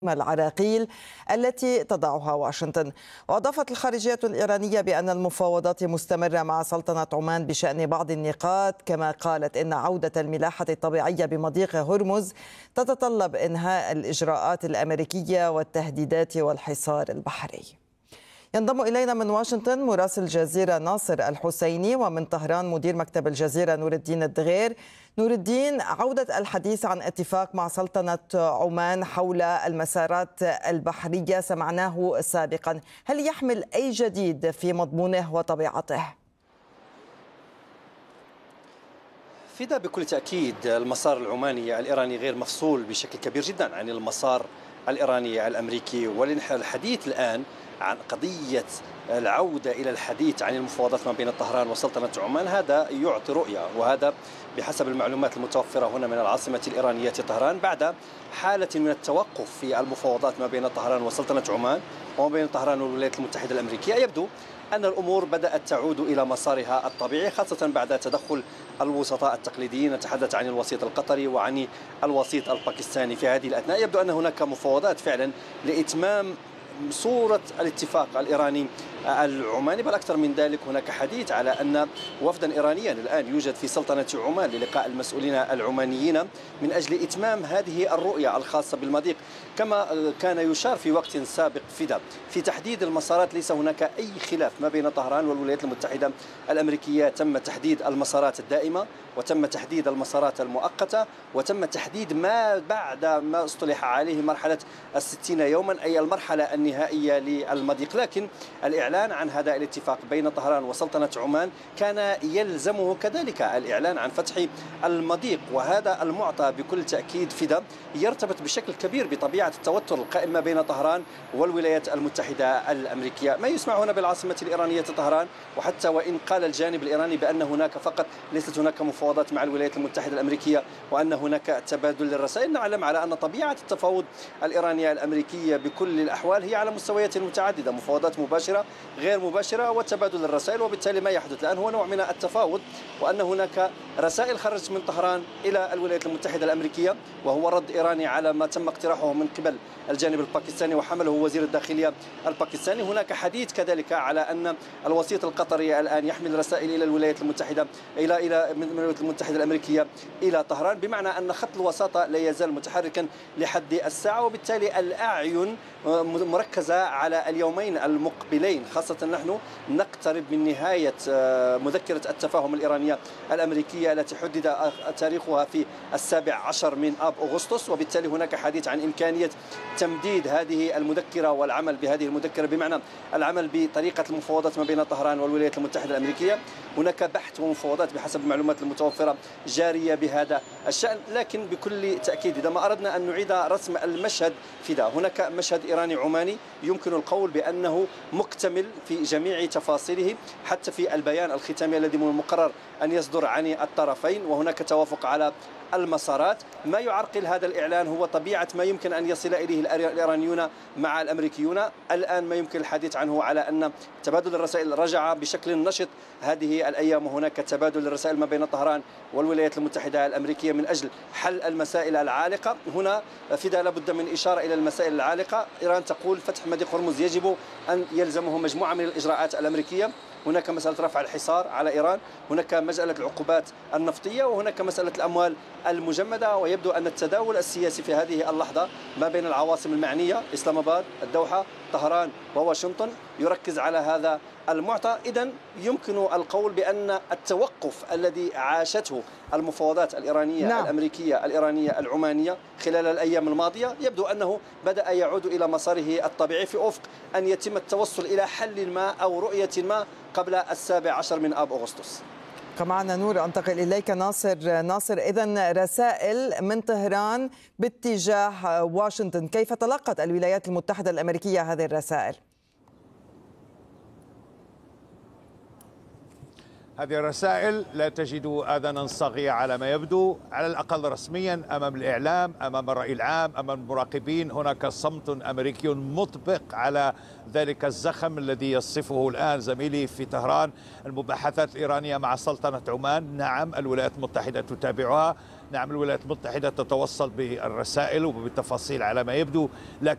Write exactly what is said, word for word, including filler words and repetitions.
العراقيل التي تضعها واشنطن. وأضافت الخارجية الإيرانية بأن المفاوضات مستمرة مع سلطنة عمان بشأن بعض النقاط، كما قالت إن عودة الملاحة الطبيعية بمضيق هرمز تتطلب إنهاء الإجراءات الأمريكية والتهديدات والحصار البحري. ينضم إلينا من واشنطن مراسل الجزيرة ناصر الحسيني، ومن طهران مدير مكتب الجزيرة نور الدين الدغير. نور الدين، عودة الحديث عن اتفاق مع سلطنة عمان حول المسارات البحرية سمعناه سابقا، هل يحمل أي جديد في مضمونه وطبيعته؟ فدا بكل تأكيد المسار العماني الإيراني غير مفصول بشكل كبير جدا عن المسار الإيراني الأمريكي، والحديث الآن عن قضية العودة إلى الحديث عن المفاوضات ما بين طهران وسلطنة عمان هذا يعطي رؤية، وهذا بحسب المعلومات المتوفرة هنا من العاصمة الإيرانية طهران بعد حالة من التوقف في المفاوضات ما بين طهران وسلطنة عمان وما بين طهران والولايات المتحدة الأمريكية. يبدو أن الأمور بدأت تعود إلى مسارها الطبيعي، خاصة بعد تدخل الوسطاء التقليديين، نتحدث عن الوسيط القطري وعن الوسيط الباكستاني في هذه الأثناء. يبدو أن هناك مفاوضات فعلا لإتمام صورة الاتفاق الإيراني العماني، بل أكثر من ذلك هناك حديث على أن وفدا إيرانيا الآن يوجد في سلطنة عمان للقاء المسؤولين العمانيين من أجل إتمام هذه الرؤية الخاصة بالمضيق، كما كان يشار في وقت سابق فدا في تحديد المسارات. ليس هناك أي خلاف ما بين طهران والولايات المتحدة الأمريكية، تم تحديد المسارات الدائمة وتم تحديد المسارات المؤقتة وتم تحديد ما بعد ما اصطلح عليه مرحلة الستين يوما، أي المرحلة النهائية للمضيق. لكن الإعلان عن هذا الاتفاق بين طهران وسلطنة عمان كان يلزمه كذلك الإعلان عن فتح المضيق، وهذا المعطى بكل تأكيد فدا يرتبط بشكل كبير بطبيعة التوتر القائم ما بين طهران والولايات المتحدة الأمريكية. ما يسمع هنا بالعاصمة الإيرانية طهران، وحتى وإن قال الجانب الإيراني بأن هناك فقط ليست هناك مفاوضات مع الولايات المتحدة الأمريكية وأن هناك تبادل للرسائل، نعلم على أن طبيعة التفاوض الإيرانية الأمريكية بكل الأحوال هي على مستويات متعددة، مفاوضات مباشرة غير مباشرة وتبادل الرسائل. وبالتالي ما يحدث الآن هو نوع من التفاوض، وأن هناك رسائل خرجت من طهران إلى الولايات المتحدة الأمريكية وهو رد إيراني على ما تم اقتراحه من قبل الجانب الباكستاني وحمله وزير الداخلية الباكستاني. هناك حديث كذلك على أن الوسيط القطري الآن يحمل رسائل إلى الولايات المتحدة إلى إلى من الولايات المتحدة الأمريكية إلى طهران، بمعنى أن خط الوساطة لا يزال متحركا لحد الساعة. وبالتالي الأعين مركزة على اليومين المقبلين، خاصة نحن نقترب من نهاية مذكرة التفاهم الإيرانية الأمريكية التي حدد تاريخها في السابع عشر من آب أغسطس، وبالتالي هناك حديث عن إمكانية تمديد هذه المذكرة والعمل بهذه المذكرة، بمعنى العمل بطريقة المفاوضات ما بين طهران والولايات المتحدة الأمريكية. هناك بحث ومفاوضات بحسب المعلومات المتوفرة جارية بهذا الشأن، لكن بكل تأكيد إذا ما أردنا أن نعيد رسم المشهد فدا هناك مشهد إيراني عماني يمكن القول بأنه مكتمل في جميع تفاصيله، حتى في البيان الختامي الذي من المقرر أن يصدر عن الطرفين، وهناك توافق على المسارات. ما يعرقل هذا الإعلان هو طبيعة ما يمكن أن يصل إليه الإيرانيون مع الأمريكيون. الآن ما يمكن الحديث عنه على أن تبادل الرسائل رجع بشكل نشط هذه الأيام، وهناك تبادل الرسائل ما بين طهران والولايات المتحدة الأمريكية من أجل حل المسائل العالقة. هنا فدا لابد من إشارة إلى المسائل العالقة. إيران تقول فتح مضيق هرمز يجب أن يلزمه مجموعة من الإجراءات الأمريكية، هناك مسألة رفع الحصار على إيران، هناك مسألة العقوبات النفطية، وهناك مسألة الأموال المجمدة. ويبدو أن التداول السياسي في هذه اللحظة ما بين العواصم المعنية إسلام آباد، الدوحة، طهران وواشنطن يركز على هذا المعطى. إذن يمكن القول بأن التوقف الذي عاشته المفاوضات الإيرانية نعم. الأمريكية الإيرانية العمانية خلال الأيام الماضية يبدو أنه بدأ يعود إلى مساره الطبيعي في أفق أن يتم التوصل إلى حل ما أو رؤية ما قبل السابع عشر من آب أغسطس. معنا نور، أنتقل إليك ناصر. ناصر، إذن رسائل من طهران باتجاه واشنطن، كيف تلقت الولايات المتحدة الأمريكية هذه الرسائل؟ هذه الرسائل لا تجد آذانا صاغية على ما يبدو، على الأقل رسميا أمام الإعلام، أمام الرأي العام، أمام المراقبين. هناك صمت أمريكي مطبق على ذلك الزخم الذي يصفه الآن زميلي في طهران المباحثات الإيرانية مع سلطنة عمان. نعم الولايات المتحدة تتابعها، نعم الولايات المتحدة تتوصل بالرسائل وبالتفاصيل على ما يبدو، لكن